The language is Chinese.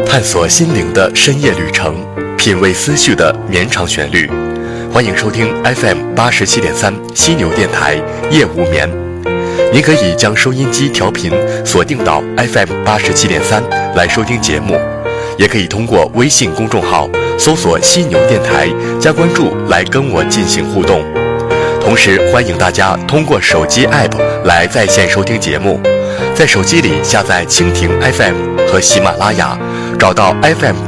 探索心灵的深夜旅程，品味思绪的绵长旋律。欢迎收听 FM87.3 犀牛电台夜无眠。您可以将收音机调频锁定到 FM87.3 来收听节目，也可以通过微信公众号搜索犀牛电台加关注来跟我进行互动。同时欢迎大家通过手机 App 来在线收听节目，在手机里下载蜻蜓 FM 和喜马拉雅，找到 FM